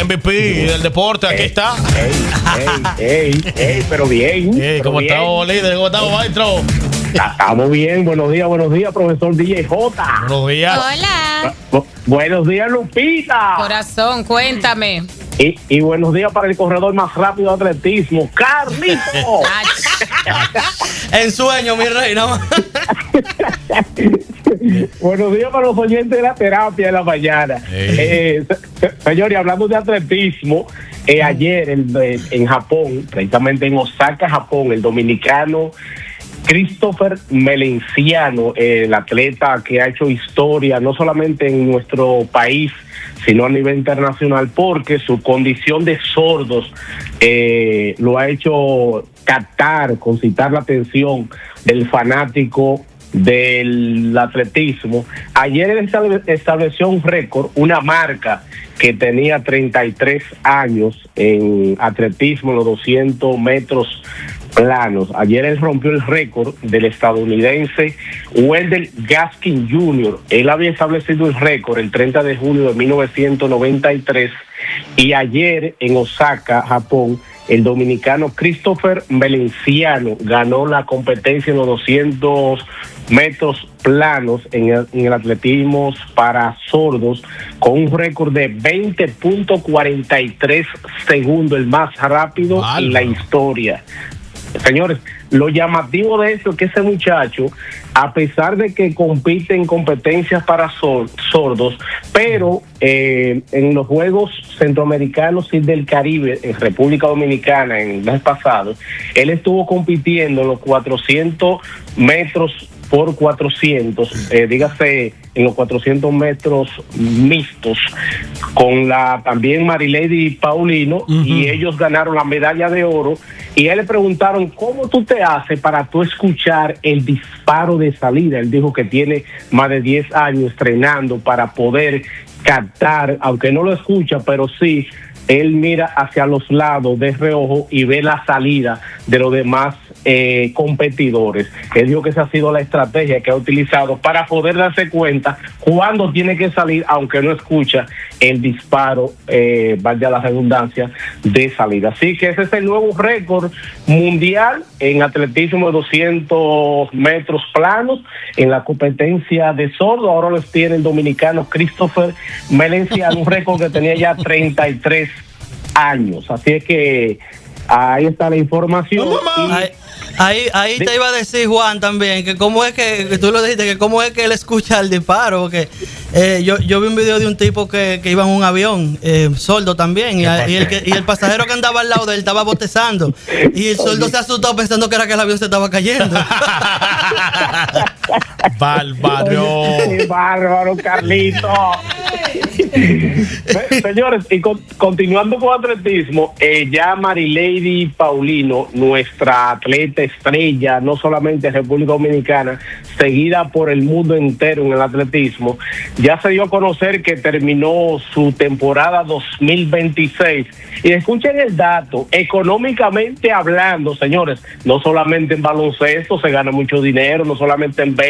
MVP del deporte, aquí está. Pero bien. ¿Cómo estamos, líder? ¿Cómo estamos, maestro? Estamos bien. Buenos días, profesor DJ J. Buenos días. Hola. Buenos días, Lupita. Corazón, cuéntame. Y buenos días para el corredor más rápido de atletismo, Carlito. En sueño, mi reina. Buenos días para los oyentes de la terapia de la mañana. Señores, hablando de atletismo, ayer en Japón, precisamente en Osaka, Japón, el dominicano Christopher Melenciano, el atleta que ha hecho historia no solamente en nuestro país, sino a nivel internacional, porque su condición de sordos lo ha hecho concitar la atención del fanático del atletismo. Ayer él estableció un récord, una marca que tenía 33 años en atletismo, en los 200 metros planos. Ayer él rompió el récord del estadounidense Wendell Gaskin Jr. Él había establecido el récord el 30 de junio de 1993 y ayer en Osaka, Japón, el dominicano Christopher Melenciano ganó la competencia en los 200 metros planos en el atletismo para sordos con un récord de 20.43 segundos, el más rápido en la historia. Señores, lo llamativo de eso es que ese muchacho, a pesar de que compite en competencias para sordos, pero en los Juegos Centroamericanos y del Caribe, en República Dominicana, en el mes pasado, él estuvo compitiendo en los 400 metros por 400, dígase en los 400 metros mixtos, con la también Marilady Paulino, y ellos ganaron la medalla de oro. Y a él le preguntaron, ¿cómo tú te haces para tú escuchar el disparo de salida? Él dijo que tiene más de 10 años entrenando para poder captar, aunque no lo escucha, pero sí, él mira hacia los lados de reojo y ve la salida de los demás competidores. Él dijo que esa ha sido la estrategia que ha utilizado para poder darse cuenta cuándo tiene que salir, aunque no escucha el disparo, valga la redundancia, de salida. Así que ese es el nuevo récord mundial en atletismo de 200 metros planos en la competencia de sordo. Ahora les tiene el dominicano Christopher Melenciano, un récord que tenía ya 33 años. Así es que ahí está la información. Ahí te iba a decir, Juan, también, que cómo es que tú lo dijiste, que cómo es que él escucha el disparo. Porque yo vi un video de un tipo que iba en un avión, sordo también, y el pasajero que andaba al lado de él estaba bostezando. Y el sordo se asustó pensando que era que el avión se estaba cayendo. Bárbaro, Carlito. Señores, y continuando con atletismo, ya Marilady Paulino, nuestra atleta estrella, no solamente en República Dominicana, seguida por el mundo entero en el atletismo, ya se dio a conocer que terminó su temporada 2026. Y escuchen el dato, económicamente hablando, señores, no solamente en baloncesto se gana mucho dinero, no solamente en